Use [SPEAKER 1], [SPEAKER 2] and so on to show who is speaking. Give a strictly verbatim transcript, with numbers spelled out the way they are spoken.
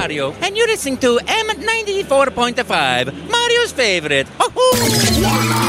[SPEAKER 1] Mario, and you're listening to M ninety-four point five, Mario's favorite. Ho-ho!